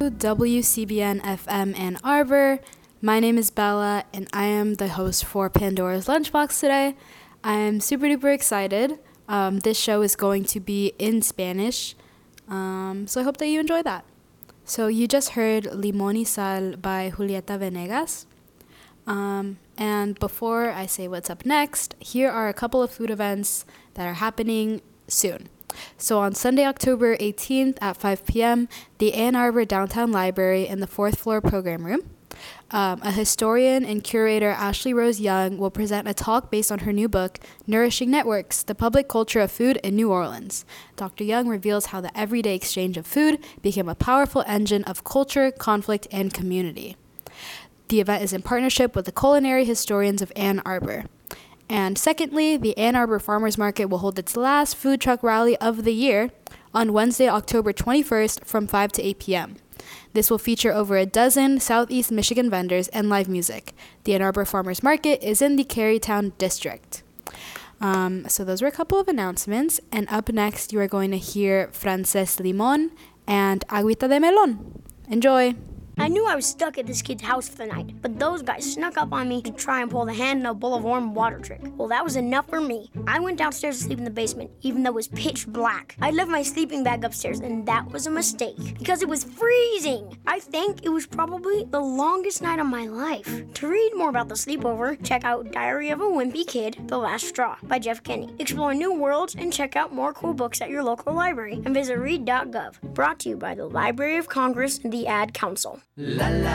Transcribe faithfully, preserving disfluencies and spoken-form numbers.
W C B N F M Ann Arbor. My name is Bella, and I am the host for Pandora's Lunchbox today. I am super duper excited. Um, this show is going to be in Spanish, um, so I hope that you enjoy that. So you just heard Limón y Sal by Julieta Venegas. Um, and before I say what's up next, here are a couple of food events that are happening soon. So on Sunday, October eighteenth at five p.m., the Ann Arbor Downtown Library in the fourth floor program room, um, a historian and curator, Ashley Rose Young, will present a talk based on her new book, Nourishing Networks, The Public Culture of Food in New Orleans. Doctor Young reveals how the everyday exchange of food became a powerful engine of culture, conflict, and community. The event is in partnership with the Culinary Historians of Ann Arbor. And secondly, the Ann Arbor Farmers Market will hold its last food truck rally of the year on Wednesday, October twenty-first from five to eight p.m. This will feature over a dozen Southeast Michigan vendors and live music. The Ann Arbor Farmers Market is in the Carytown district. Um, so those were a couple of announcements. And up next, you are going to hear Frances Limón and Agüita de Melón. Enjoy! I knew I was stuck at this kid's house for the night, but those guys snuck up on me to try and pull the hand in a bowl of warm water trick. Well, that was enough for me. I went downstairs to sleep in the basement, even though it was pitch black. I left my sleeping bag upstairs, and that was a mistake, because it was freezing. I think it was probably the longest night of my life. To read more about the sleepover, check out Diary of a Wimpy Kid, The Last Straw by Jeff Kinney. Explore new worlds and check out more cool books at your local library, and visit read dot gov. Brought to you by the Library of Congress and the Ad Council. La, la.